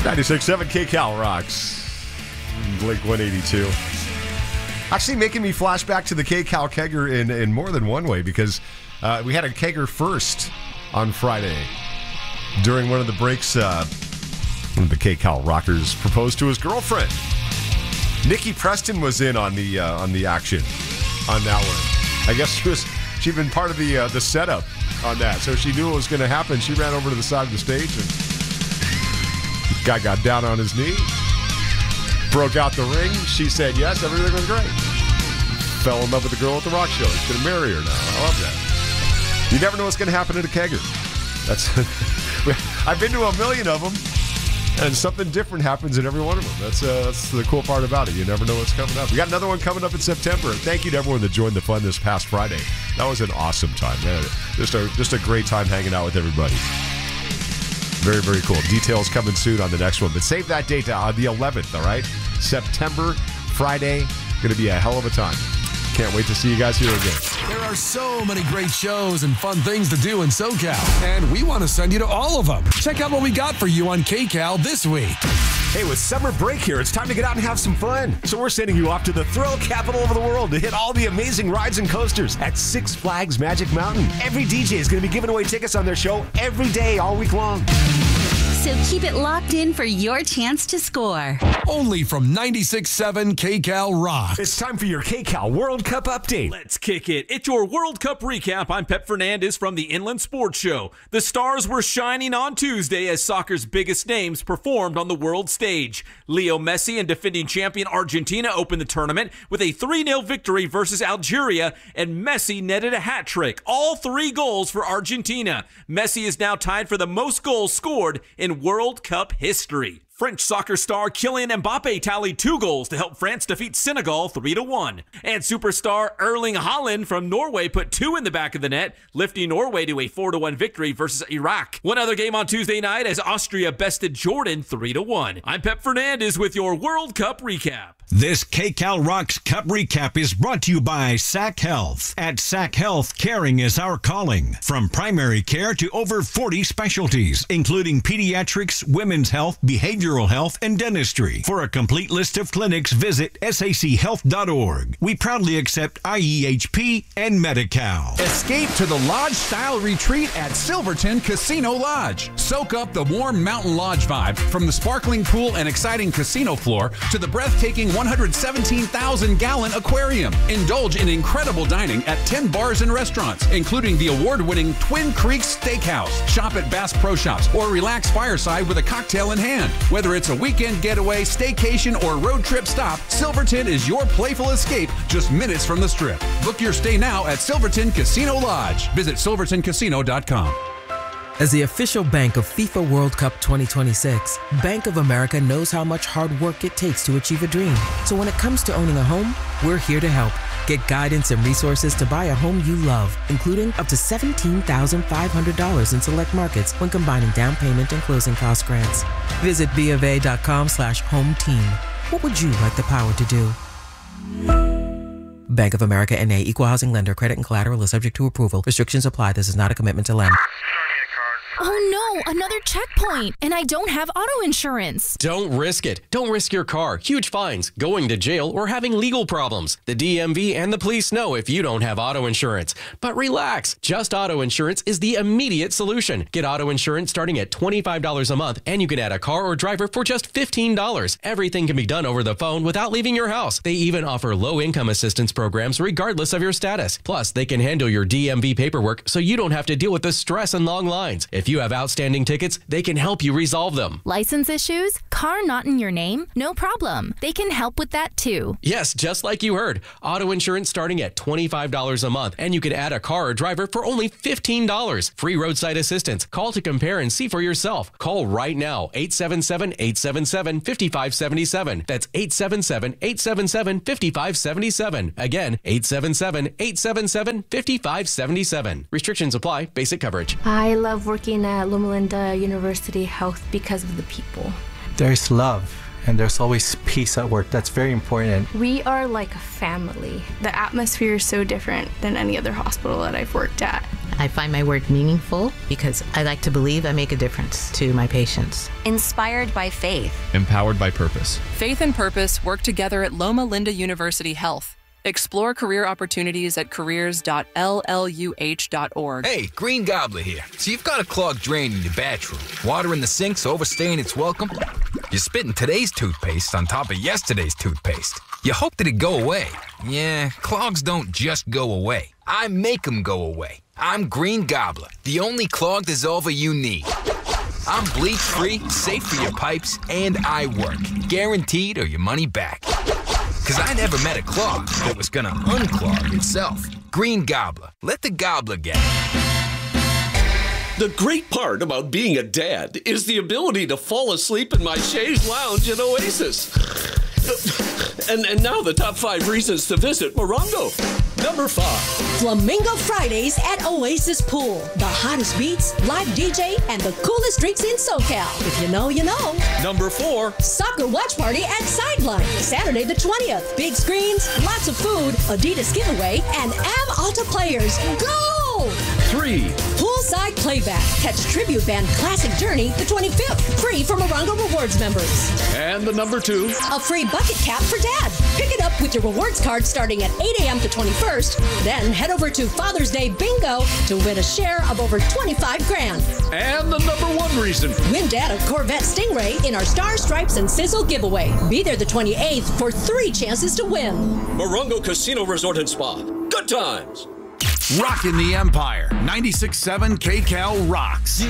96.7 KCal rocks. Blink 182. Actually making me flash back to the KCal kegger in more than one way, because we had a kegger first on Friday. During one of the breaks, one of the KCal rockers proposed to his girlfriend. Nikki Preston was in on the action on that one. I guess she'd been part of the setup on that, so she knew what was going to happen. She ran over to the side of the stage, and the guy got down on his knee, broke out the ring. She said yes, everything was great. Fell in love with the girl at the rock show. He's going to marry her now. I love that. You never know what's going to happen at a kegger. I've been to a million of them, and something different happens in every one of them. That's the cool part about it. You never know what's coming up. We got another one coming up in September. And thank you to everyone that joined the fun this past Friday. That was an awesome time, man. Just a great time hanging out with everybody. Very, very cool. Details coming soon on the next one. But save that date on the 11th, all right? September, Friday. Going to be a hell of a time. Can't wait to see you guys here again. There are so many great shows and fun things to do in SoCal, and we want to send you to all of them. Check out what we got for you on KCal this week. Hey, with summer break here, it's time to get out and have some fun. So we're sending you off to the thrill capital of the world to hit all the amazing rides and coasters at Six Flags Magic Mountain. Every DJ is going to be giving away tickets on their show every day, all week long. So keep it locked in for your chance to score. Only from 96.7 KCal Rock. It's time for your KCal World Cup update. Let's kick it. It's your World Cup recap. I'm Pep Fernandez from the Inland Sports Show. The stars were shining on Tuesday as soccer's biggest names performed on the world stage. Leo Messi and defending champion Argentina opened the tournament with a 3-0 victory versus Algeria, and Messi netted a hat trick. All 3 goals for Argentina. Messi is now tied for the most goals scored in World Cup history. French soccer star Kylian Mbappe tallied 2 goals to help France defeat Senegal 3-1. And superstar Erling Haaland from Norway put 2 in the back of the net, lifting Norway to a 4-1 victory versus Iraq. One other game on Tuesday night as Austria bested Jordan 3-1. I'm Pep Fernandez with your World Cup recap. This KCal Rocks Cup recap is brought to you by SAC Health. At SAC Health, caring is our calling. From primary care to over 40 specialties, including pediatrics, women's health, behavioral health, and dentistry. For a complete list of clinics, visit sachealth.org. We proudly accept IEHP and Medi-Cal. Escape to the lodge-style retreat at Silverton Casino Lodge. Soak up the warm mountain lodge vibe from the sparkling pool and exciting casino floor to the breathtaking 117,000-gallon aquarium. Indulge in incredible dining at 10 bars and restaurants, including the award-winning Twin Creeks Steakhouse. Shop at Bass Pro Shops or relax fireside with a cocktail in hand. Whether it's a weekend getaway, staycation, or road trip stop, Silverton is your playful escape just minutes from the Strip. Book your stay now at Silverton Casino Lodge. Visit silvertoncasino.com. As the official bank of FIFA World Cup 2026, Bank of America knows how much hard work it takes to achieve a dream. So when it comes to owning a home, we're here to help. Get guidance and resources to buy a home you love, including up to $17,500 in select markets when combining down payment and closing cost grants. Visit BofA.com/home team. What would you like the power to do? Bank of America N.A. Equal Housing Lender. Credit and collateral is subject to approval. Restrictions apply. This is not a commitment to lend. Oh no, another checkpoint, and I don't have auto insurance. Don't risk it. Don't risk your car, huge fines, going to jail, or having legal problems. The DMV and the police know if you don't have auto insurance. But relax, Just Auto Insurance is the immediate solution. Get auto insurance starting at $25 a month, and you can add a car or driver for just $15. Everything can be done over the phone without leaving your house. They even offer low-income assistance programs regardless of your status. Plus, they can handle your DMV paperwork so you don't have to deal with the stress and long lines. If you have outstanding tickets, they can help you resolve them. License issues? Car not in your name? No problem. They can help with that too. Yes, just like you heard. Auto insurance starting at $25 a month, and you can add a car or driver for only $15. Free roadside assistance. Call to compare and see for yourself. Call right now, 877-877-5577. That's 877-877-5577. Again, 877-877-5577. Restrictions apply. Basic coverage. I love working at Loma Linda University Health because of the people. There's love and there's always peace at work. That's very important. We are like a family. The atmosphere is so different than any other hospital that I've worked at. I find my work meaningful because I like to believe I make a difference to my patients. Inspired by faith. Empowered by purpose. Faith and purpose work together at Loma Linda University Health. Explore career opportunities at careers.lluh.org. Hey, Green Gobbler here. So you've got a clogged drain in your bathroom. Water in the sink's overstaying its welcome. You're spitting today's toothpaste on top of yesterday's toothpaste. You hope that it go away. Yeah, clogs don't just go away. I make them go away. I'm Green Gobbler, the only clog dissolver you need. I'm bleach-free, safe for your pipes, and I work. Guaranteed or your money back. Because I never met a clog that was going to unclog itself. Green Gobbler. Let the gobbler get it. The great part about being a dad is the ability to fall asleep in my chaise lounge at Oasis. And now the top 5 reasons to visit Morongo. Number 5. Flamingo Fridays at Oasis Pool. The hottest beats, live DJ, and the coolest drinks in SoCal. If you know, you know. Number 4. Soccer watch party at Sideline. Saturday the 20th. Big screens, lots of food, Adidas giveaway, and Am Alta players. Go! 3. Poolside playback. Catch tribute band Classic Journey the 25th. Free for Morongo Rewards members. And the number 2. A free bucket cap for Dad. Pick it up with your rewards card starting at 8 a.m. the 21st. Then head over to Father's Day Bingo to win a share of over 25 grand. And the number 1 reason. Win Dad a Corvette Stingray in our Star Stripes and Sizzle giveaway. Be there the 28th for 3 chances to win. Morongo Casino Resort and Spa. Good times. Rockin' the Empire. 96.7 KCAL rocks.